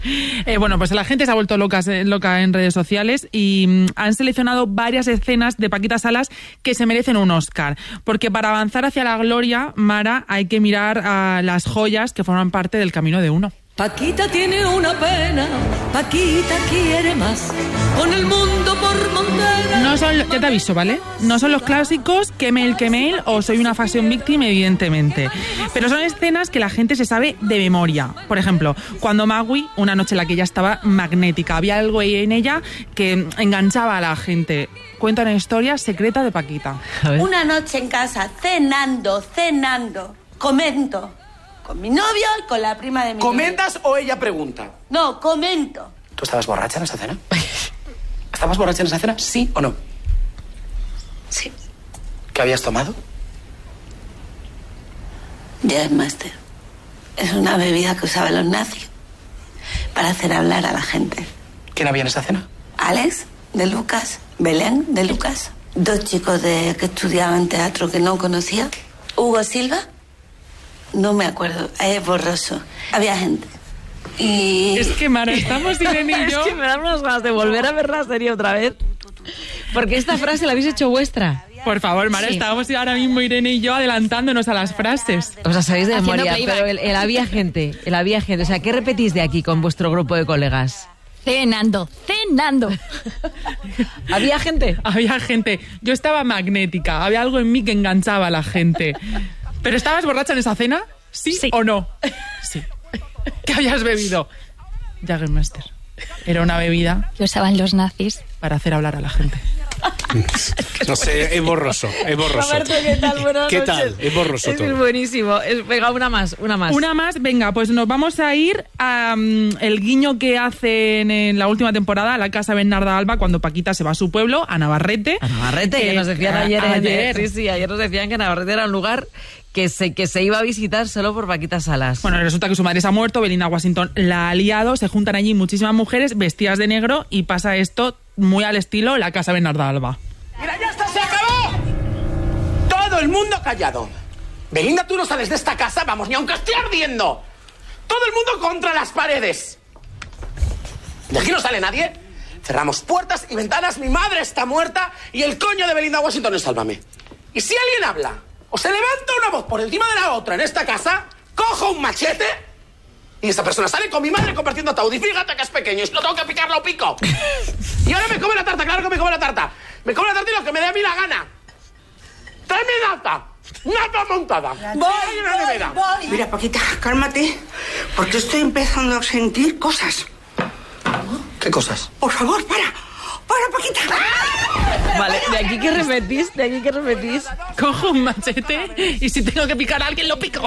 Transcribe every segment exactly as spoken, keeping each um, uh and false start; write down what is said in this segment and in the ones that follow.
Eh, bueno, pues la gente se ha vuelto loca, loca en redes sociales y mm, han seleccionado varias escenas de Paquita Salas que se merecen un Oscar. Porque para avanzar hacia la gloria, Mara, hay que mirar a las joyas que forman parte del camino de uno. Paquita tiene una pena, Paquita quiere más, con el mundo por montera. No son, ya te aviso, ¿vale? No son los clásicos que mail, que mail o soy una fashion victim, evidentemente. Pero son escenas que la gente se sabe de memoria. Por ejemplo, cuando Magui, una noche en la que ella estaba magnética, había algo en ella que enganchaba a la gente. Cuenta una historia secreta de Paquita. Una noche en casa, cenando, cenando, comento. Con mi novio y con la prima de mi ¿Comentas novio. o ella pregunta? No, comento. ¿Tú estabas borracha en esa cena? ¿Estabas borracha en esa cena? ¿Sí o no? Sí. ¿Qué habías tomado? Jägermeister. Es una bebida que usaban los nazis para hacer hablar a la gente. ¿Quién había en esa cena? Alex, de Lucas. Belén, de Lucas. Dos chicos de, que estudiaban teatro que no conocía. Hugo Silva. No me acuerdo, es borroso. Había gente. Y... Es que, Mara, estamos Irene y yo... Es que me dan unas ganas de volver a ver la serie otra vez. Porque esta frase la habéis hecho vuestra. Por favor, Mara, sí. Estábamos ahora mismo Irene y yo adelantándonos a las frases. Os las sabéis de memoria, pero el, el había gente, el había gente. O sea, ¿qué repetís de aquí con vuestro grupo de colegas? Cenando, cenando. ¿Había gente? Había gente. Yo estaba magnética, había algo en mí que enganchaba a la gente. ¿Pero estabas borracha en esa cena? ¿Sí, sí. o no? Sí. ¿Qué habías bebido? Jägermeister. Era una bebida que usaban los nazis para hacer hablar a la gente. No sé, es borroso, es borroso. Roberto, ¿qué tal? Buenas ¿Qué noches. tal? Es borroso es todo. Es buenísimo. Es, venga, una más, una más. Una más, venga, pues nos vamos a ir a um, el guiño que hacen en la última temporada a la casa Bernarda Alba cuando Paquita se va a su pueblo, a Navarrete. A Navarrete, que, que nos decían a, ayer, ayer. Sí, sí, ayer nos decían que Navarrete era un lugar que se, que se iba a visitar solo por Paquita Salas. Bueno, resulta que su madre se ha muerto, Belinda Washington la ha liado, se juntan allí muchísimas mujeres vestidas de negro y pasa esto muy al estilo la casa Bernarda Alba. ¡Mira, ya está, se acabó! Todo el mundo callado. Belinda, tú no sales de esta casa, vamos, ni aunque esté ardiendo. Todo el mundo contra las paredes. De aquí no sale nadie. Cerramos puertas y ventanas, mi madre está muerta y el coño de Belinda Washington es Sálvame. Y si alguien habla o se levanta una voz por encima de la otra en esta casa, cojo un machete y esa persona sale con mi madre compartiendo ataúd. Y fíjate que es pequeño y si no tengo que picar, lo pico. Y ahora me come la tarta, claro que me come la tarta. Me como la tarta y lo que me dé a mí la gana. ¡Tráeme nata! ¡Nata montada! Voy, voy, voy. Mira, Paquita, cálmate, porque estoy empezando a sentir cosas. ¿Qué cosas? Por favor, para. ¡Para, Paquita! Vale, de aquí que repetís, de aquí que repetís. Cojo un machete y si tengo que picar a alguien, lo pico.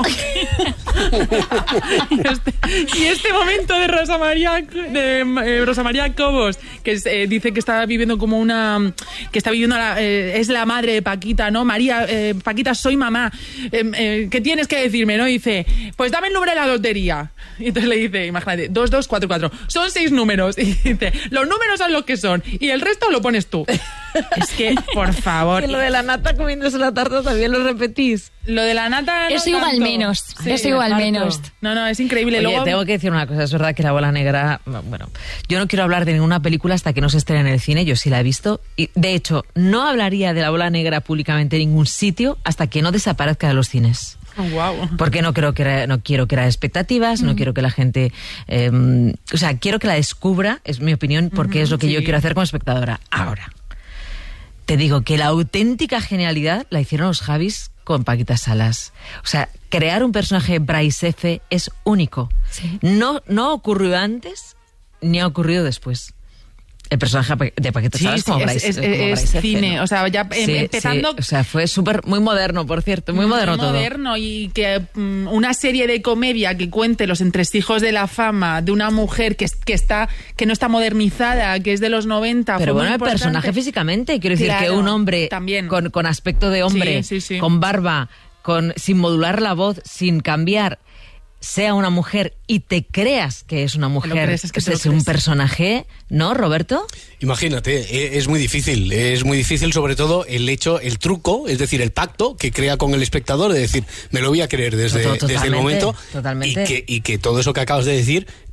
y, este, y este momento de Rosa María, de eh, Rosa María Cobos, que eh, dice que está viviendo como una... que está viviendo... La, eh, es la madre de Paquita, ¿no? María, eh, Paquita, soy mamá. Eh, eh, ¿Qué tienes que decirme, no? Y dice, pues dame el número de la lotería. Y entonces le dice, imagínate, dos dos cuatro cuatro. Son seis números. Y dice, los números son los que son. Y el resto lo pones tú. Es que, por favor. Y lo de la nata comiéndose la tarta también lo repetís. Lo de la nata no Eso igual tanto. menos. Sí, Eso igual harto. menos. No, no, es increíble. Oye, Luego... tengo que decir una cosa. Es verdad que La Bola Negra... Bueno, yo no quiero hablar de ninguna película hasta que no se estrene en el cine. Yo sí la he visto. Y, de hecho, no hablaría de La Bola Negra públicamente en ningún sitio hasta que no desaparezca de los cines. Oh, wow. Porque no creo que no quiero crear expectativas, mm. no quiero que la gente... Eh, o sea, quiero que la descubra, es mi opinión, porque mm, es lo que sí. yo quiero hacer como espectadora. Ahora, te digo que la auténtica genialidad la hicieron los Javis con Paquita Salas. O sea, crear un personaje Bryce F. es único. Sí. No, no ocurrió antes ni ha ocurrido después. El personaje de Paquita sí, Salas sí, como es, Bryce, es, como es Bryce cine, F, ¿no? o sea, ya sí, empezando... Sí. O sea, fue súper, muy moderno, por cierto, muy, muy moderno todo. Muy moderno y que um, una serie de comedia que cuente los entresijos de la fama de una mujer que, que, está, que no está modernizada, que es de los noventa... Pero bueno, el importante. personaje físicamente, quiero decir claro, que un hombre también. Con, con aspecto de hombre, sí, sí, sí. con barba, con, sin modular la voz, sin cambiar... sea una mujer y te creas que es una mujer, crees, es que es, es un personaje, ¿no, Roberto? Imagínate, es muy difícil, es muy difícil sobre todo el hecho, el truco, es decir, el pacto que crea con el espectador de decir, me lo voy a creer desde, Totalmente, desde el momento totalmente. Y, que, y que todo eso que acabas de decir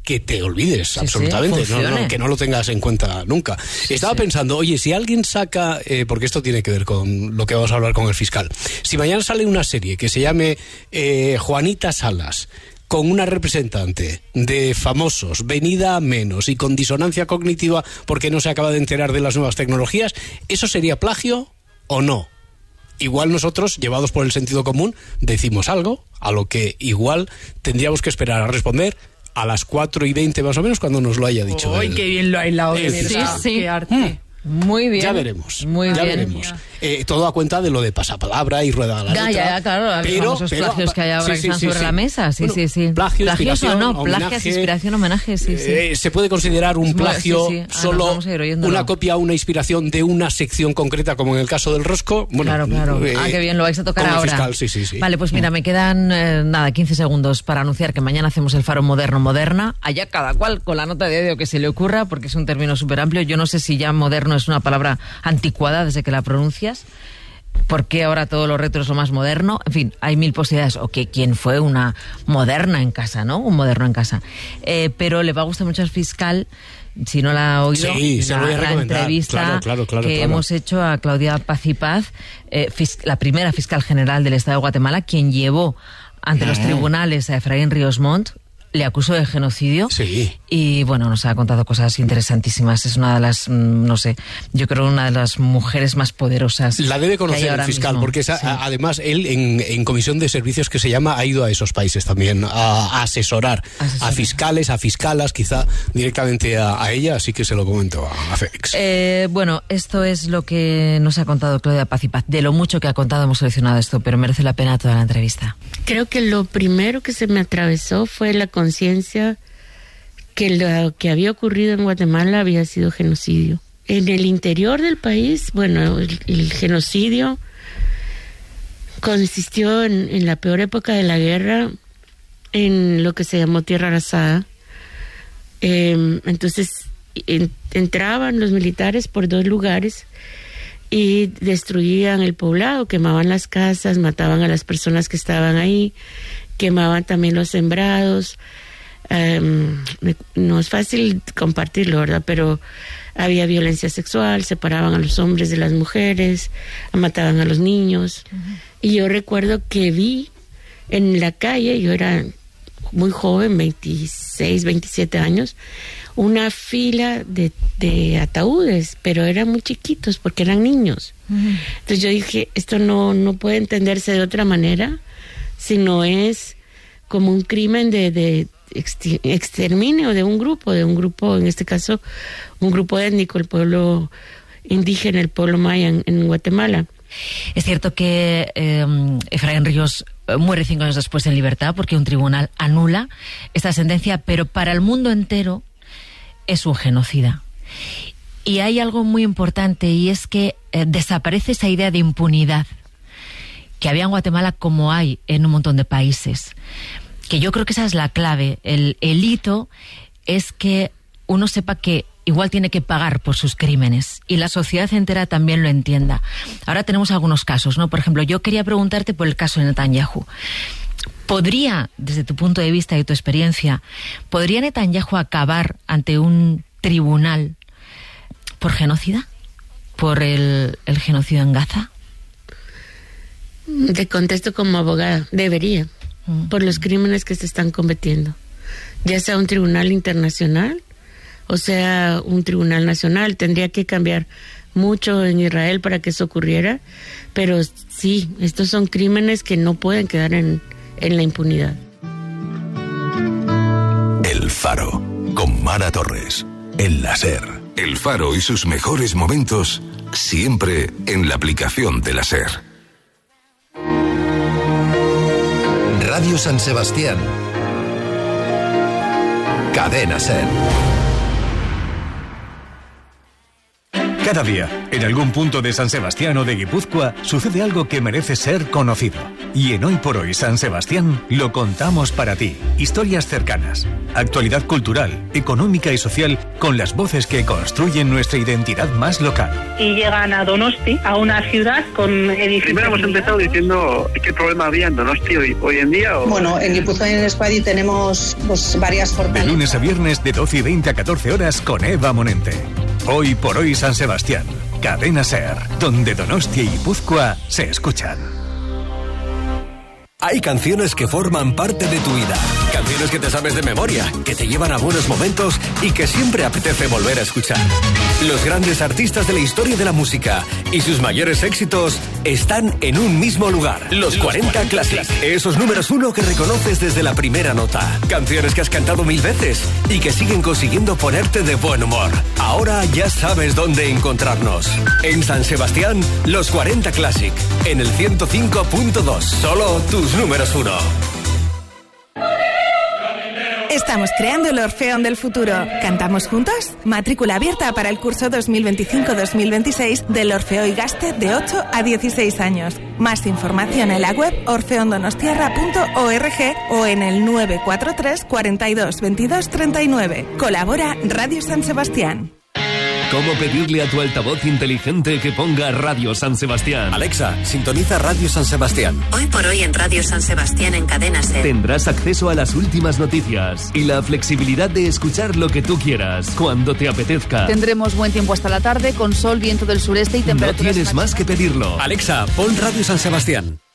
que te olvides Sí, absolutamente, sí, no, no, funcione. que no lo tengas en cuenta nunca. Estaba sí. pensando, oye, si alguien saca, eh, porque esto tiene que ver con lo que vamos a hablar con el fiscal, si mañana sale una serie que se llame eh, Juanita Salas, con una representante de famosos, venida a menos y con disonancia cognitiva porque no se acaba de enterar de las nuevas tecnologías, ¿eso sería plagio o no? Igual nosotros, llevados por el sentido común, decimos algo a lo que igual tendríamos que esperar a responder a las cuatro y veinte más o menos cuando nos lo haya dicho ¡Ay, él. qué bien lo ha hilado! de el verdad! fiscal. Sí, sí. ¡Qué arte! Muy bien. Ya veremos. Muy ya bien. veremos. Eh, todo a cuenta de lo de pasapalabra y rueda a la Ya, letra. ya, ya, claro, los pero, famosos pero, plagios que hay ahora sí, que sí, están sí, sobre sí. la mesa. Sí, Bueno, sí, sí. Plagio, ¿Plagios o inspiración, no? Plagias, homenaje, inspiración, homenaje, sí, sí. Eh, ¿Se puede considerar un Es muy- plagio sí, sí. Ah, nos solo vamos a ir oyéndolo. una copia o una inspiración de una sección concreta, como en el caso del rosco? Bueno, Claro, claro. eh, Ah, qué bien, lo vais a tocar con el ahora. fiscal, sí, sí, sí. Vale, pues mira, me quedan eh, nada, quince segundos para anunciar que mañana hacemos el Faro Moderno Moderna. Allá cada cual con la nota de audio que se le ocurra, porque es un término súper amplio. Yo no sé si ya moderno es una palabra anticuada desde que la pronuncias. ¿Por qué ahora todo lo retro es lo más moderno? En fin, hay mil posibilidades. O que quién fue una moderna en casa, ¿no? Un moderno en casa. Eh, pero le va a gustar mucho al fiscal, si no la ha oído, Sí, se lo la, voy a la recomendar. entrevista Claro, claro, claro, que claro. hemos hecho a Claudia Paz y Paz, eh, fis- la primera fiscal general del Estado de Guatemala, quien llevó ante los tribunales a Efraín Ríos Montt, le acusó de genocidio. Sí. Y bueno, nos ha contado cosas interesantísimas. Es una de las, mm, no sé, yo creo una de las mujeres más poderosas. La debe que hay conocer el ahora fiscal, mismo. porque es a- Sí. a- además él en, en comisión de servicios que se llama ha ido a esos países también a, a asesorar, Asesorar. a fiscales, a fiscalas, quizá directamente a, a ella, así que se lo comento a, a Félix. Eh, bueno, esto es lo que nos ha contado Claudia Paz y Paz. De lo mucho que ha contado hemos seleccionado esto, pero merece la pena toda la entrevista. Creo que lo primero que se me atravesó fue la conciencia que lo que había ocurrido en Guatemala había sido genocidio. En el interior del país, bueno, el, el genocidio consistió en, en la peor época de la guerra en lo que se llamó tierra arrasada. Eh, entonces en, entraban los militares por dos lugares y destruían el poblado, quemaban las casas, mataban a las personas que estaban ahí, quemaban también los sembrados. Um, no es fácil compartirlo, ¿verdad? Pero había violencia sexual, separaban a los hombres de las mujeres, mataban a los niños. Uh-huh. Y yo recuerdo que vi en la calle, yo era muy joven, veintiséis, veintisiete años, una fila de, de ataúdes, pero eran muy chiquitos porque eran niños. Uh-huh. Entonces yo dije, esto no, no puede entenderse de otra manera, sino es como un crimen de, de exterminio de un grupo, de un grupo, en este caso, un grupo étnico, el pueblo indígena, el pueblo maya en, en Guatemala. Es cierto que eh, Efraín Ríos muere cinco años después en libertad porque un tribunal anula esta sentencia, pero para el mundo entero es un genocida. Y hay algo muy importante y es que eh, desaparece esa idea de impunidad que había en Guatemala como hay en un montón de países. Que yo creo que esa es la clave. El, el hito es que uno sepa que igual tiene que pagar por sus crímenes y la sociedad entera también lo entienda. Ahora tenemos algunos casos, ¿no? Por ejemplo, yo quería preguntarte por el caso de Netanyahu. ¿Podría, desde tu punto de vista y tu experiencia, podría Netanyahu acabar ante un tribunal por genocida? ¿Por el, el genocidio en Gaza? Te contesto como abogada, debería. Por los crímenes que se están cometiendo, ya sea un tribunal internacional o sea un tribunal nacional. Tendría que cambiar mucho en Israel para que eso ocurriera, pero sí, estos son crímenes que no pueden quedar en, en la impunidad. El Faro, con Mara Torres, en la SER. El Faro y sus mejores momentos, siempre en la aplicación de la SER. Radio San Sebastián. Cadena SER. Cada día, en algún punto de San Sebastián o de Guipúzcoa, sucede algo que merece ser conocido. Y en Hoy por Hoy San Sebastián lo contamos para ti. Historias cercanas, actualidad cultural, económica y social con las voces que construyen nuestra identidad más local. Y llegan a Donosti, a una ciudad con edificios. Primero hemos empezado diciendo qué problema había en Donosti hoy, hoy en día. ¿O? Bueno, en Guipúzcoa y en Euskadi tenemos pues, varias fortalezas. De lunes a viernes de doce y veinte a catorce horas con Eva Monente. Hoy por Hoy San Sebastián. Cadena SER, donde Donostia y Guipúzcoa se escuchan. Hay canciones que forman parte de tu vida. Canciones que te sabes de memoria, que te llevan a buenos momentos y que siempre apetece volver a escuchar. Los grandes artistas de la historia de la música y sus mayores éxitos están en un mismo lugar. Los cuarenta Classic. Esos números uno que reconoces desde la primera nota. Canciones que has cantado mil veces y que siguen consiguiendo ponerte de buen humor. Ahora ya sabes dónde encontrarnos. En San Sebastián, los cuarenta Classic. En el ciento cinco punto dos. Solo tus números uno. Estamos creando el Orfeón del futuro. ¿Cantamos juntos? Matrícula abierta para el curso dos mil veinticinco dos mil veintiséis del Orfeo y Gaste de ocho a dieciséis años. Más información en la web orfeondonostiarra punto org o en el nueve cuatro tres, cuarenta y dos, veintidós, treinta y nueve. Colabora Radio San Sebastián. ¿Cómo pedirle a tu altavoz inteligente que ponga Radio San Sebastián? Alexa, sintoniza Radio San Sebastián. Hoy por hoy en Radio San Sebastián en Cadena SER. Tendrás acceso a las últimas noticias y la flexibilidad de escuchar lo que tú quieras, cuando te apetezca. Tendremos buen tiempo hasta la tarde, con sol, viento del sureste y temperaturas... No tienes más que pedirlo. Alexa, pon Radio San Sebastián.